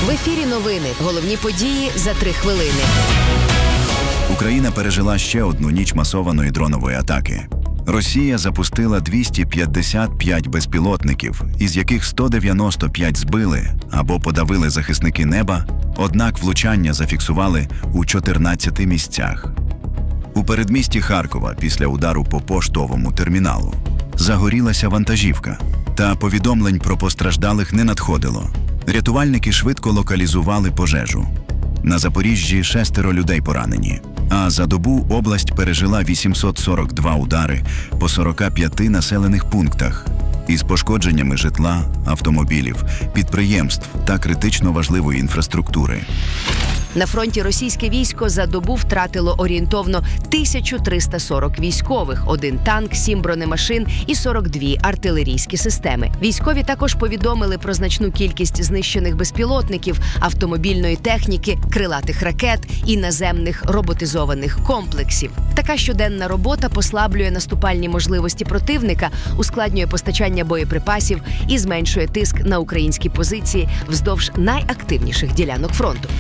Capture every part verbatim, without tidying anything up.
В ефірі новини. Головні події за три хвилини. Україна пережила ще одну ніч масованої дронової атаки. Росія запустила двісті п'ятдесят п'ять безпілотників, із яких сто дев'яносто п'ять збили або подавили захисники неба, однак влучання зафіксували у чотирнадцяти місцях. У передмісті Харкова після удару по поштовому терміналу загорілася вантажівка, та повідомлень про постраждалих не надходило. Рятувальники швидко локалізували пожежу. На Запоріжжі шестеро людей поранені, а за добу область пережила вісімсот сорок два удари по сорока п'яти населених пунктах із пошкодженнями житла, автомобілів, підприємств та критично важливої інфраструктури. На фронті російське військо за добу втратило орієнтовно тисячу триста сорок військових, один танк, сім бронемашин і сорок дві артилерійські системи. Військові також повідомили про значну кількість знищених безпілотників, автомобільної техніки, крилатих ракет і наземних роботизованих комплексів. Така щоденна робота послаблює наступальні можливості противника, ускладнює постачання боєприпасів і зменшує тиск на українські позиції вздовж найактивніших ділянок фронту.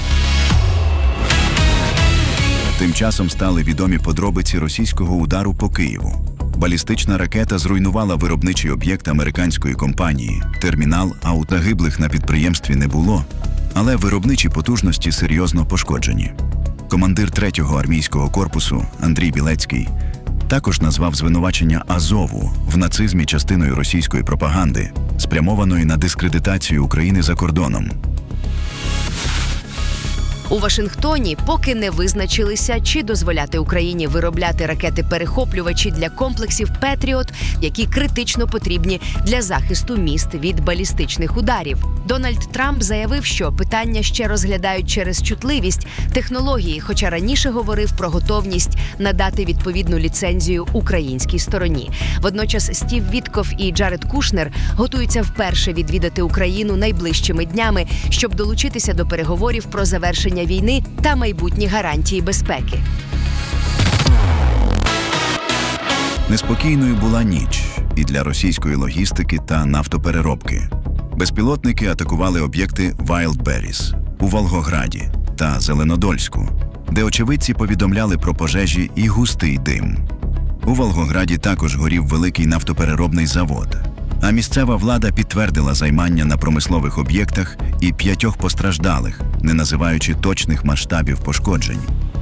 Тим часом стали відомі подробиці російського удару по Києву. Балістична ракета зруйнувала виробничий об'єкт американської компанії «Термінал», а у загиблих на підприємстві не було, але виробничі потужності серйозно пошкоджені. Командир третього армійського корпусу Андрій Білецький також назвав звинувачення Азову в нацизмі частиною російської пропаганди, спрямованої на дискредитацію України за кордоном. У Вашингтоні поки не визначилися, чи дозволяти Україні виробляти ракети-перехоплювачі для комплексів «Петріот», які критично потрібні для захисту міст від балістичних ударів. Дональд Трамп заявив, що питання ще розглядають через чутливість технології, хоча раніше говорив про готовність надати відповідну ліцензію українській стороні. Водночас Стів Віткоф і Джаред Кушнер готуються вперше відвідати Україну найближчими днями, щоб долучитися до переговорів про завершення війни та майбутні гарантії безпеки. Неспокійною була ніч і для російської логістики та нафтопереробки. Безпілотники атакували об'єкти Wildberries у Волгограді та Зеленодольську, де очевидці повідомляли про пожежі і густий дим. У Волгограді також горів великий нафтопереробний завод, а місцева влада підтвердила займання на промислових об'єктах і п'ятьох постраждалих, не називаючи точних масштабів пошкоджень.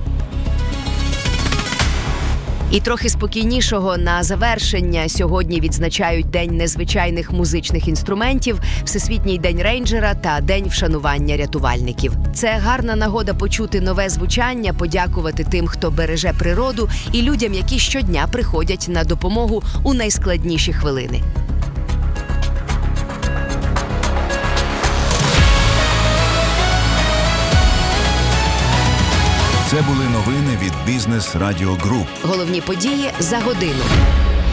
І трохи спокійнішого на завершення. Сьогодні відзначають День незвичайних музичних інструментів, Всесвітній день рейнджера та День вшанування рятувальників. Це гарна нагода почути нове звучання, подякувати тим, хто береже природу, і людям, які щодня приходять на допомогу у найскладніші хвилини. Це були новини від Бізнес Радіо Груп. Головні події за годину.